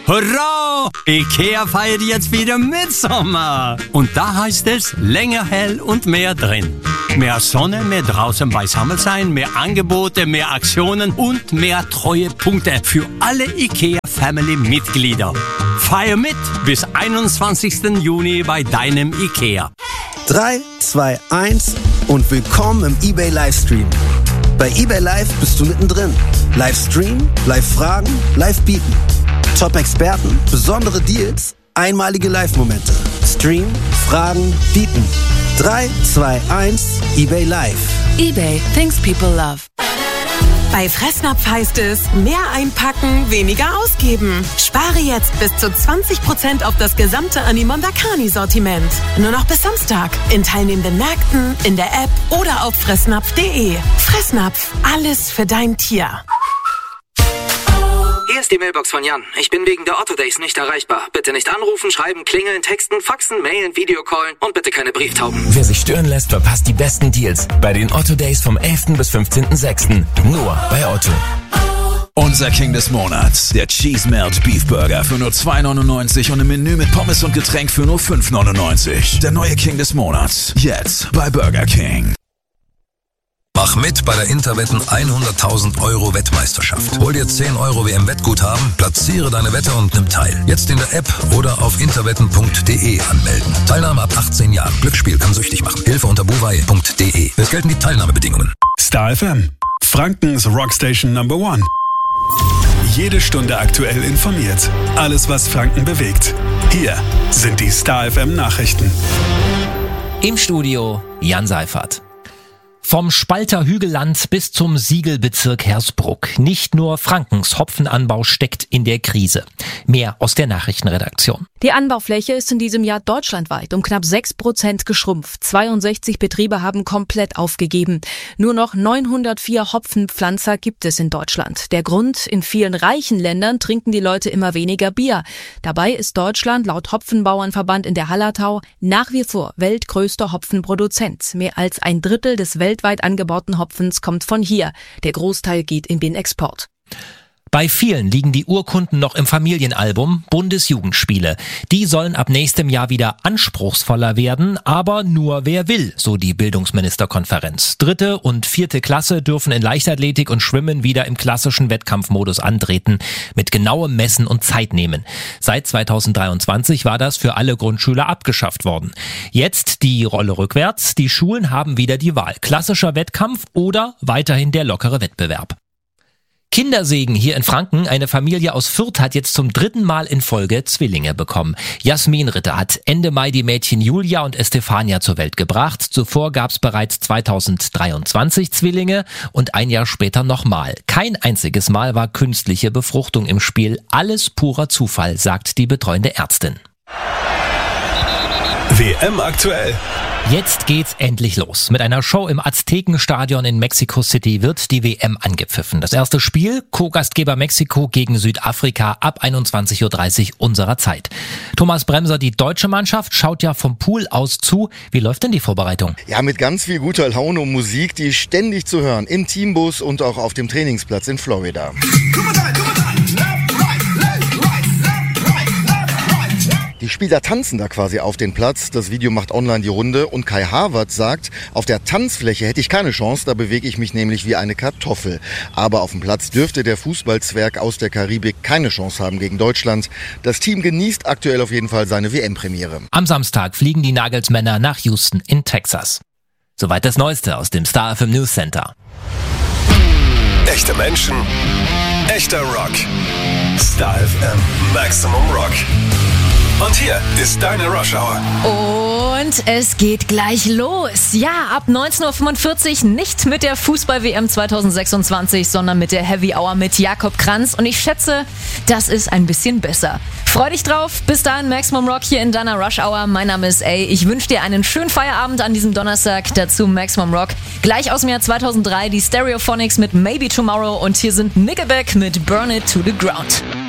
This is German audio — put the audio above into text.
Hurra! IKEA feiert jetzt wieder Mitsommer. Und da heißt es, länger hell und mehr drin. Mehr Sonne, mehr draußen beisammen sein, mehr Angebote, mehr Aktionen und mehr Treuepunkte für alle IKEA-Family-Mitglieder. Feier mit bis 21. Juni bei deinem IKEA. 3, 2, 1 und willkommen im eBay Livestream. Bei eBay Live bist du mittendrin. Livestream, Live-Fragen, Live-Bieten. Top-Experten, besondere Deals, einmalige Live-Momente. Stream, Fragen, Bieten. 3, 2, 1, eBay Live. eBay, things people love. Bei Fressnapf heißt es, mehr einpacken, weniger ausgeben. Spare jetzt bis zu 20% auf das gesamte Animon Dakani-Sortiment. Nur noch bis Samstag. In teilnehmenden Märkten, in der App oder auf fressnapf.de. Fressnapf, alles für dein Tier. Hier ist die Mailbox von Jan. Ich bin wegen der Otto Days nicht erreichbar. Bitte nicht anrufen, schreiben, klingeln, texten, faxen, mailen, Videocallen und bitte keine Brieftauben. Wer sich stören lässt, verpasst die besten Deals bei den Otto Days vom 11. bis 15.06. Nur bei Otto. Unser King des Monats, der Cheese Melt Beef Burger für nur 2,99 und im Menü mit Pommes und Getränk für nur 5,99. Der neue King des Monats, jetzt bei Burger King. Mach mit bei der Interwetten 100.000 € Wettmeisterschaft. Hol dir 10 € WM-Wettguthaben, platziere deine Wette und nimm teil. Jetzt in der App oder auf interwetten.de anmelden. Teilnahme ab 18 Jahren. Glücksspiel kann süchtig machen. Hilfe unter buwei.de. Es gelten die Teilnahmebedingungen. Star FM, Frankens Rockstation Number 1. Jede Stunde aktuell informiert. Alles, was Franken bewegt. Hier sind die Star FM Nachrichten. Im Studio Jan Seifert. Vom Spalter Hügelland bis zum Siegelbezirk Hersbruck. Nicht nur Frankens Hopfenanbau steckt in der Krise. Mehr aus der Nachrichtenredaktion. Die Anbaufläche ist in diesem Jahr deutschlandweit um knapp 6% geschrumpft. 62 Betriebe haben komplett aufgegeben. Nur noch 904 Hopfenpflanzer gibt es in Deutschland. Der Grund: in vielen reichen Ländern trinken die Leute immer weniger Bier. Dabei ist Deutschland laut Hopfenbauernverband in der Hallertau nach wie vor weltgrößter Hopfenproduzent. Mehr als ein Drittel des weltweit angebauten Hopfens kommt von hier. Der Großteil geht in den Export. Bei vielen liegen die Urkunden noch im Familienalbum Bundesjugendspiele. Die sollen ab nächstem Jahr wieder anspruchsvoller werden, aber nur wer will, so die Bildungsministerkonferenz. 3. und 4. Klasse dürfen in Leichtathletik und Schwimmen wieder im klassischen Wettkampfmodus antreten, mit genauem Messen und Zeitnehmen. Seit 2023 war das für alle Grundschüler abgeschafft worden. Jetzt die Rolle rückwärts. Die Schulen haben wieder die Wahl: klassischer Wettkampf oder weiterhin der lockere Wettbewerb. Kindersegen hier in Franken. Eine Familie aus Fürth hat jetzt zum 3. Mal in Folge Zwillinge bekommen. Jasmin Ritter hat Ende Mai die Mädchen Julia und Estefania zur Welt gebracht. Zuvor gab es bereits 2023 Zwillinge und ein Jahr später nochmal. Kein einziges Mal war künstliche Befruchtung im Spiel. Alles purer Zufall, sagt die betreuende Ärztin. WM aktuell. Jetzt geht's endlich los. Mit einer Show im Aztekenstadion in Mexico City wird die WM angepfiffen. Das erste Spiel, Co-Gastgeber Mexiko gegen Südafrika ab 21:30 Uhr unserer Zeit. Thomas Bremser, die deutsche Mannschaft schaut ja vom Pool aus zu. Wie läuft denn die Vorbereitung? Ja, mit ganz viel guter Laune und Musik, die ist ständig zu hören. Im Teambus und auch auf dem Trainingsplatz in Florida. Die Spieler tanzen da quasi auf den Platz. Das Video macht online die Runde und Kai Havertz sagt, auf der Tanzfläche hätte ich keine Chance, da bewege ich mich nämlich wie eine Kartoffel. Aber auf dem Platz dürfte der Fußballzwerg aus der Karibik keine Chance haben gegen Deutschland. Das Team genießt aktuell auf jeden Fall seine WM-Premiere. Am Samstag fliegen die Nagelsmänner nach Houston in Texas. Soweit das Neueste aus dem Star FM News Center. Echte Menschen, echter Rock. Star FM Maximum Rock. Und hier ist deine Rush Hour. Und es geht gleich los. Ja, ab 19:45 Uhr nicht mit der Fußball-WM 2026, sondern mit der Heavy Hour mit Jakob Kranz. Und ich schätze, das ist ein bisschen besser. Freu dich drauf. Bis dahin Maximum Rock hier in deiner Rush Hour. Mein Name ist A. Ich wünsche dir einen schönen Feierabend an diesem Donnerstag. Dazu Maximum Rock. Gleich aus dem Jahr 2003 die Stereophonics mit Maybe Tomorrow. Und hier sind Nickelback mit Burn It to the Ground.